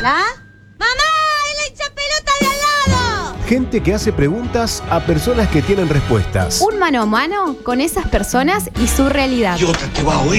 ¿Hola? ¡Mamá! ¡Es la hinchapelota de al lado! Gente que hace preguntas a personas que tienen respuestas. Un mano a mano con esas personas y su realidad. Y otra te va a oír.